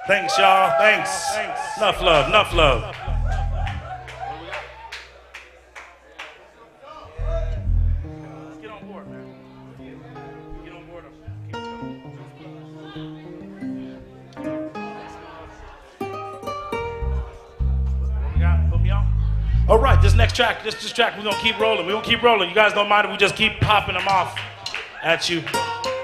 Thanks, y'all. Thanks. Enough love. Enough love. Get on board, man. Get on board. What we got? Put me on. All right, this next track, this track, we're gonna keep rolling. We're gonna keep rolling. You guys don't mind if we just keep popping them off at you.